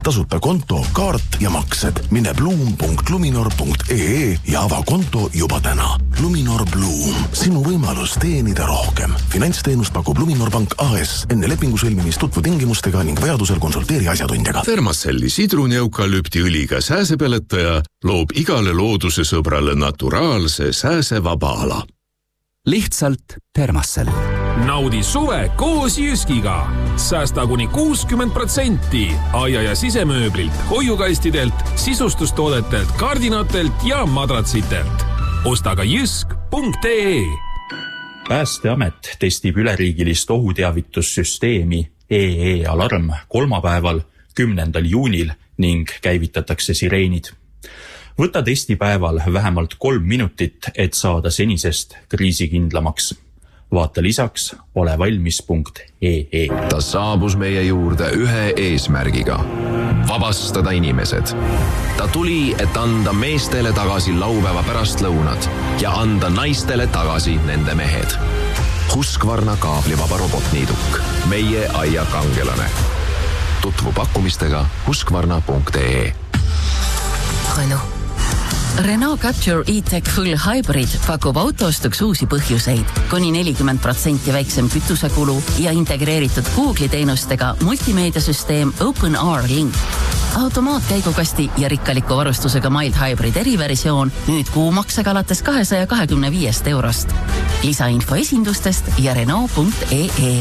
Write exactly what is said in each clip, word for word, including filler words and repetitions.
tasuta konto, kaart ja maksed. Mine bluum punkt luminor punkt ee ja ava konto juba täna. Luminor Bluum. Sinu võimalus teenida rohkem. Finantsteenust pakub Luminor Pank A S. Enne lepingu sõlmimist tutvu tingimustega ning vajadusel konsulteeri asjatundjaga. Thermacelli sidruneukalüptiõliga sääsepeletaja loob igale looduse sõbrale naturaalse sääsevaba ala. Lihtsalt Thermacell. Naudi suve koos Jyskiga. Säästa kuni kuuskümmend protsenti aia- ja sisemööblilt, hoiukaistidelt, sisustustoodetelt, kardinatelt ja madratsitelt. Osta ka jysk punkt ee. Päästeamet testib üleriigilist ohuteavitussüsteemi E E Alarm kolmapäeval, kümnendal juunil ning käivitatakse sireenid. Võta testipäeval vähemalt kolm minutit, et saada senisest kriisikindlamaks. Vaata lisaks olevalmis punkt ee. Ta saabus meie juurde ühe eesmärgiga. Vabastada inimesed. Ta tuli, et anda meestele tagasi laupäeva pärastlõunad ja anda naistele tagasi nende mehed. Husqvarna kaablivaba robotniiduk. Meie aia kangelane. Tutvu pakkumistega husqvarna punkt ee. Renault. Renault Capture E-Tech Full Hybrid pakub autoostuks uusi põhjuseid, kuni nelikümmend protsenti väiksem kütusekulu ja integreeritud Google'i teenustega multimeediasüsteem OpenR Link. Automaatkäigukasti ja rikkaliku varustusega Mild Hybrid eriversioon nüüd kuumaksega alates kahesaja kahekümne viiest eurost. Lisainfo esindustest ja Renault punkt ee.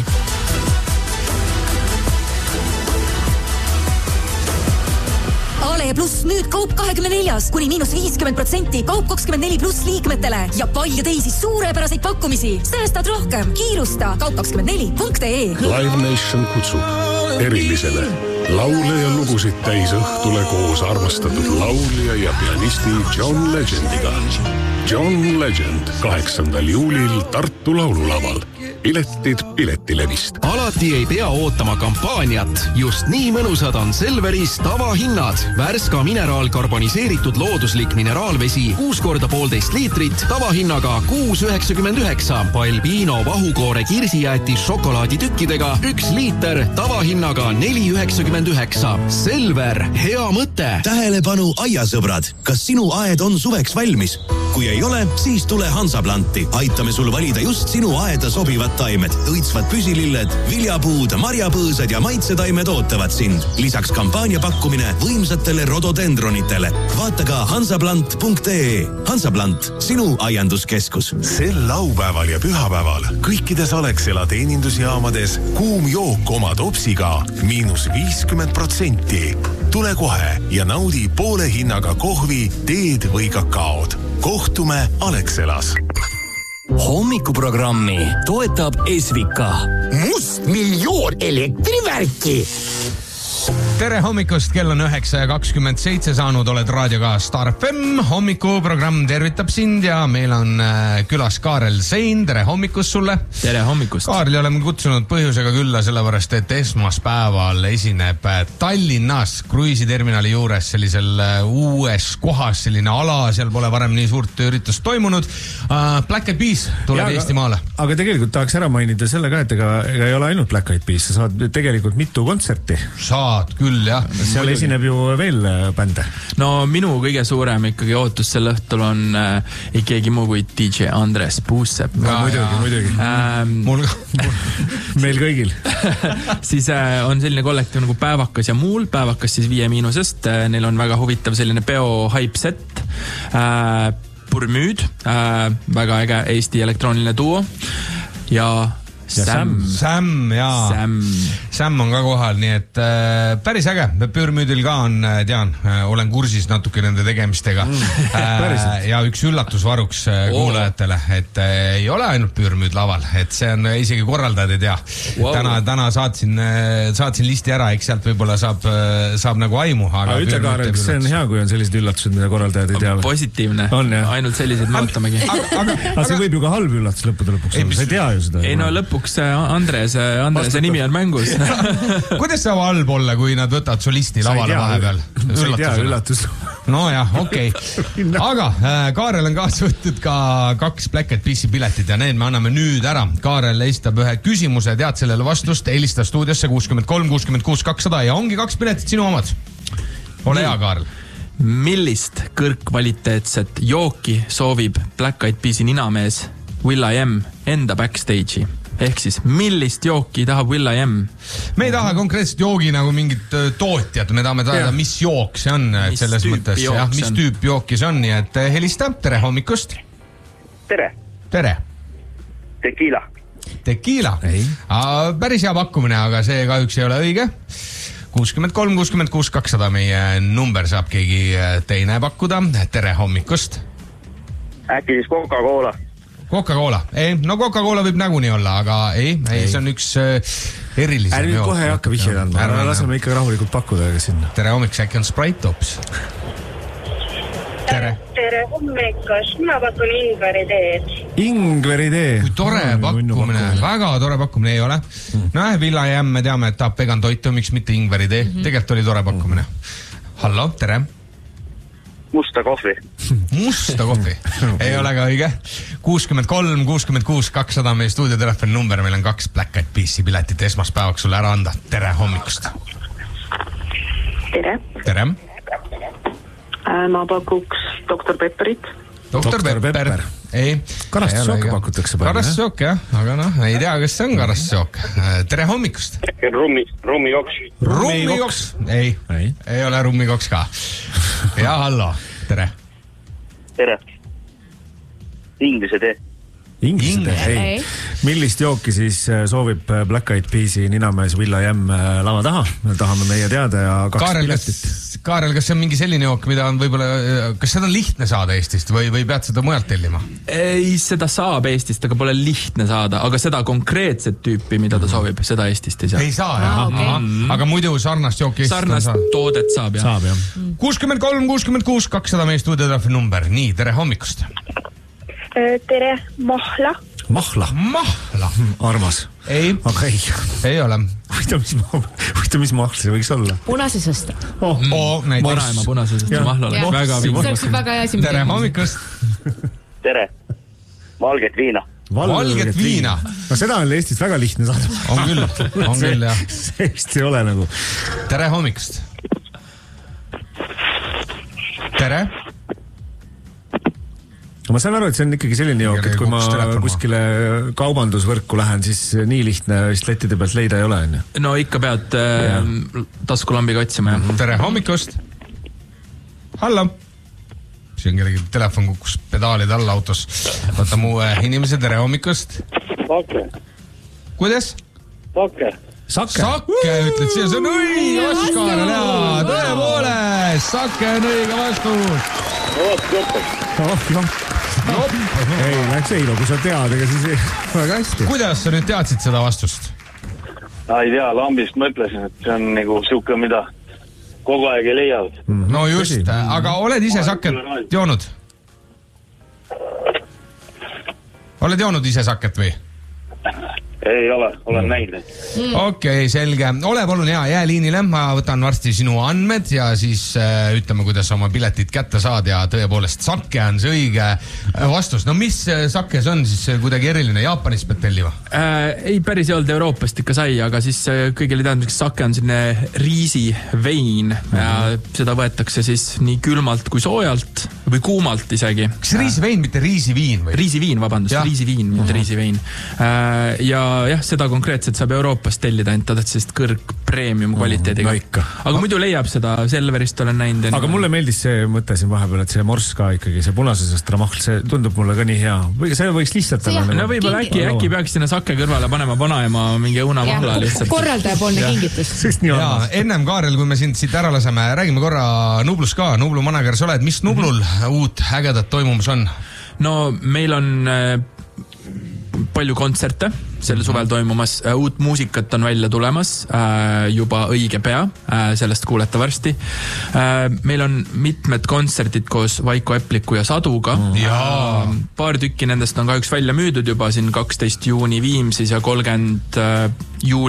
Ale pluss nüüd kaup kahekümne neljas, kuni miinus viiskümmend protsenti kaup kakskümmend neli pluss liikmetele ja palju teisi suurepäraseid pakkumisi. Säästad rohkem. Kiirusta kaup kakskümmend neli punkt ee. Live Nation kutsub erilisele laule ja lugusid täis õhtule koos armastatud laulja ja pianisti John Legendiga. John Legend kaheksandal juulil Tartu laululaval. Piletid Piletilevist. Alati ei pea ootama kampaaniat. Just nii mõnusad on Selveris tavahinnad. Värska mineraal karboniseeritud looduslik mineraalvesi kuus korda poolteist liitrit tavahinnaga kuus üheksakümmend üheksa. Balbino vahukoore kirsijäätis šokolaaditükkidega üks liiter tavahinnaga neli üheksakümmend üheksa. Selver, hea mõte. Tähelepanu aiasõbrad. Kas sinu aed on suveks valmis? Kui ei ole, siis tule Hansaplanti. Aitame sul valida just sinu aeda sobivad taimed. Õitsvad püsililled, viljapuud, marjapõõsad ja maitsetaimed ootavad sind. Lisaks kampaania pakkumine võimsatele rododendronitele. Vaata ka hansaplant punkt ee. Hansaplant, sinu aianduskeskus. Sel laupäeval ja pühapäeval kõikides Alexela teenindusjaamades kuum jook oma topsiga miinus viiskümmend protsenti. Tule kohe ja naudi poole hinnaga kohvi, teed või kakaod. Kohtume Alexelas. Hommikuprogrammi toetab Esvika. Must miljoon elektrivärki. Tere hommikust, kell on üheksa ja kakskümmend seitse saanud, oled raadioga Star F M. Hommikuprogramm tervitab sind ja meil on külas Kaarel Sein. Tere hommikust sulle. Tere hommikust. Kaarli oleme kutsunud põhjusega külla sellepärast, et esmaspäeval esineb Tallinnas kruiisiterminali juures sellisel uues kohas, selline ala, seal pole varem nii suurt üritust toimunud. Black Eyed Peas tuleb ja, Eestimaale. Aga tegelikult tahaks ära mainida selle ka, et ega, ega ei ole ainult Black Eyed Peas, sa saad tegelikult mitu kontserti. Saad küll. Jah. Seal muidugi esineb ju veel bände. No minu kõige suurem ikkagi ootus sel õhtul on äh, ei keegi muu kui D J Andres Puusepp. No, muidugi, muidugi. Ähm, Mul meil kõigil. Siis äh, on selline kollektiiv nagu Päevakas ja Muul. Päevakas siis Viie Miinusest. Neil on väga huvitav selline peo hype set. Äh, Purmüüd, äh, väga äge Eesti elektrooniline duo. Ja Ja Sam. Sam, jaa. Sam. Sam on ka kohal, nii et äh, päris äge. Pürmüüdil ka on, tean, äh, olen kursis natuke nende tegemistega. Mm. Äh, ja üks üllatusvaruks äh, oh. kuulajatele, et äh, ei ole ainult pürmüüd laval, et see on isegi korraldajad ei tea. Wow. Täna, täna saatsin, äh, saatsin listi ära, eks sealt võib-olla saab, äh, saab nagu aimu. Aga ütle Kaarel, kas see on hea, kui on sellised üllatused, mida korraldajad ei tea? Positiivne. On, ainult sellised me ootamegi. Aga, aga, aga see võib ju ka halb üllatus lõppude lõpuks. Ei, sa ei tea ju seda. Ei no lõpuks Andres, Andrese nimi on mängus. Kuidas saab halb olla, kui nad võtavad solisti lavale vahepeal? Sa ei tea üllatus. no jah, okei okay. Aga äh, Kaarel on kaasa võtnud ka kaks Black Eyed Peas'i piletit ja need me anname nüüd ära. Kaarel esitab ühe küsimuse, tead sellele vastust, helista stuudiosse kuuskümmend kolm kuuskümmend kuus kakssada ja ongi kaks piletit sinu omad. Ole hea, Kaarel. Millist kõrgkvaliteetset jooki soovib Black Eyed Peas'i ninamees Will I Am enda backstage'i? Ehk siis, millist jooki tahab Will I Am? Me ei taha konkreetselt joogi nagu mingit tootjat, me tahame teada, mis jook see on. Mis selles mõttes, jah, mis tüüp jooki see on, nii et helista, tere hommikust. Tere. Tere. Tequila. Tequila. Päris hea pakkumine, aga see kahjuks ei ole õige. kuuskümmend kolm kuuskümmend kuus kakssada meie number saab keegi teine pakkuda. Tere hommikust. Äkki siis Coca-Cola. Coca-Cola, ei, no Coca-Cola võib näguni olla, aga ei, ei, see on üks äh, erilisem Ärmi jook. Kohe ei hakka vihjeid andma, ära laseme ikka rahulikult pakkuda aga sinna. Tere hommik, äkki on Sprite tops. Tere. Tere hommikust, ma pakun Ingveri teed. Ingveri tee. Kui tore pakkumine, väga tore pakkumine ei ole. No Will I Am, me teame, et tahab vegan toitu, miks mitte Ingveri tee. Mm-hmm. Tegelikult oli tore pakkumine. Hallo, tere. Musta kohvi. Musta kohvi. Ei ole ka õige. kuuskümmend kolm kuuskümmend kuus kakssada meie stuudiotelefoni number. Meil on kaks Black Eyed Peas'i piletit esmaspäevaks sulle ära anda. Tere hommikust. Tere. Tere. Ma pakuks doktor Pepperit. doktor Pepper. Ei. Karastusjooke pakutakse palju. Karastusjook, jah. Aga noh, ei tea, kas see on karastusjook. Tere hommikust. Rummi, rummikoks. Rummikoks. Ei. Ei. Ei ole rummikoks ka. Ja hallo. Tere. Tere. Inglise tee. Inglise tee, ei. Millist jooki siis soovib Black Eyed Peas'i ninamees Will I Am lava taha? Tahame meie teada ja kaks Kaarel, piletit. Kas, Kaarel, kas see on mingi selline jook, mida on võib-olla, kas seda on lihtne saada Eestist või, või pead seda mujalt tellima? Ei, seda saab Eestist, aga pole lihtne saada, aga seda konkreetset tüüpi, mida ta soovib, seda Eestist ei saa. Ei saa, jah. Okay. Mm-hmm. Aga muidu sarnast jooki Eestist sarnast saab. Toodet saab, jah. Saab, jah. kuuskümmend kolm kuuskümmend kuus kakssada meie stuudiotelefoni number. Nii, tere hommikust. Tere, mahla. Mahla. Mahla. Armas. Ei. Aga ei. Ei ole. Huvita, mis, mis mahla see võiks olla? Punasesest. Oh, oh näiteks. Vanaema punasesest ja mahla oleks väga viimast. See oleks väga hea siin. Tere hommikust. Tere. Valget viina. Valget, Valget viina. No seda on Eestis väga lihtne saada. On küll, on küll, jah. See Eestis ei ole nagu. Tere hommikust. Tere. Ma saan aru, et see on ikkagi selline jook, et kui ma kuskile kaubandusvõrku lähen, siis nii lihtne vist lettide pealt leida ei ole. No ikka pead äh, taskulambiga otsima, jah. Tere hommikust. Hallo. See on kellegi telefon kukkus pedaalid all autos. Võta muu inimese, tere hommikust. Sakke. Kuidas? Sakke. Sakke. Sakke, ütled siia, see on õige vastus, Kaarel, jaa, tõepoolest, Sakke on õige vastus. Oh, noh. Ei, läks eilo, kui sa tead, ega siis väga hästi. Kuidas sa nüüd teadsid seda vastust? Ei tea, lambist mõtlesin, et see on nagu siuke, mida kogu aeg ei leiavad. No just, aga oled ise Sakket joonud? Oled joonud ise Sakket või? Ei ole, olen mm. näinud. Mm. Okei, okay, selge. Ole palun hea, jää liinile. Ma võtan varsti sinu andmed ja siis äh, ütleme, kuidas oma piletid kätte saad ja tõepoolest Sakke on see õige vastus. No mis Sakke see on siis kuidagi eriline? Jaapanis pead tellima? Äh, ei, päris ei olnud Euroopast ikka sai, aga siis kõigile teadmiseks Sakke on selline riisivein mm. ja seda võetakse siis nii külmalt kui soojalt või kuumalt isegi. Kas riisivein, mitte riisiviin või? Riisiviin, vabandust, ja. riisiviin, mitte mm-hmm. riisivein. Äh, ja jah, seda konkreetselt saab Euroopast tellida ent sellist kõrg premium kvaliteediga. No aga no. muidu leiab seda Selverist olen näinud. Aga mulle meeldis see mõte siin vahepeal, et see morss ka ikkagi, see punasesest ramahl, see tundub mulle ka nii hea. Või see võiks lihtsalt olla. No võib-olla äkki, äkki peaks sinna Sakke kõrvale panema vanaema mingi õunamahla lihtsalt. Korraldajapoolne kingitus. Ja ennem Kaarel, kui me sind siit ära laseme, räägime korra Nublus ka. Nublu manager sa oled. Mis Nublul mm-hmm. uut ägedat toimumus on? No meil on palju kontserte selle suvel toimumas, uut muusikat on välja tulemas juba õige pea, sellest kuulete varsti. Meil on mitmed kontserdid koos Vaiko Epliku ja Saduga. Jaa. Paar tükki nendest on kahjuks välja müüdud juba siin kaksteist juuni Viimsis ja kolmkümmend juuli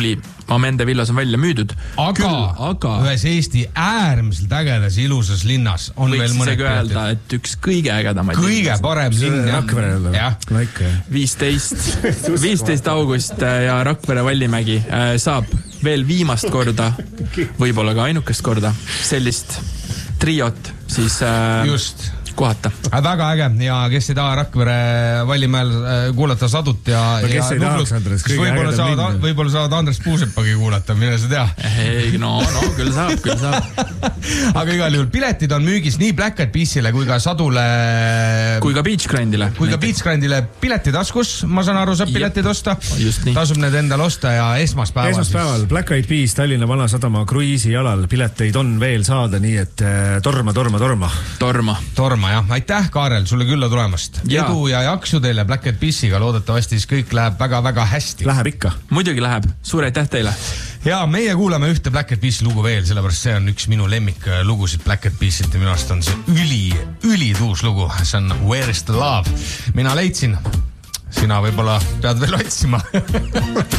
Amende villas on välja müüdud. Aga, Küll, aga ühes Eesti äärmiselt ägedas ilusas linnas on võiks veel mõned isegi öelda, et üks kõige ägedamaid kõige parem linn Rakvere viisteist viisteist august ja Rakvere Vallimägi saab veel viimast korda, võib-olla ka ainukest korda sellist triot siis just kohata. Väga äge ja kes ei taha Rakvere Vallimäel kuulata Sadut ja, no, ja Nuhlut, kes võib-olla saavad, võib-olla saavad Andres Puusepagi kuulata, mine sa tea. Ei, no, no, küll saab, küll saab. Aga igal juhul piletid on müügis nii Black Eyed Peasile kui ka Sadule kui ka Beach Grandile kui ka Beach Grandile pileti taskus, ma saan aru, saab piletid osta, tasub need endal osta ja esmaspäeval esmaspäeval Black Eyed Peas Tallinna Vanasadama kruiisi jalal, pileteid on veel saada, nii et torma, torma, torma torma, torma jah, aitäh Kaarel, sulle külla tulemast ja. Edu ja jaksu teile Black Eyed Peasiga, loodetavasti siis kõik läheb väga-väga hästi. Läheb ikka. Muidugi läheb, suur aitäh teile. Ja meie kuulame ühte Black Eyed Peasi lugu veel, sellepärast see on üks minu lemmik lugusid Black Eyed Peasilt ja minu arust on see üli, üli tuus lugu, see on Where is the Love. Mina leidsin, sina võib-olla pead veel otsima.